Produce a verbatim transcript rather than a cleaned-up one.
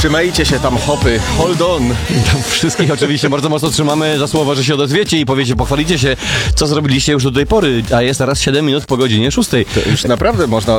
Trzymajcie się tam, hopy, hold on. Wszystkich oczywiście bardzo mocno trzymamy za słowo, że się odezwiecie i powiecie, pochwalicie się, co zrobiliście już do tej pory, a jest teraz siedem minut po godzinie szóstej. To już naprawdę można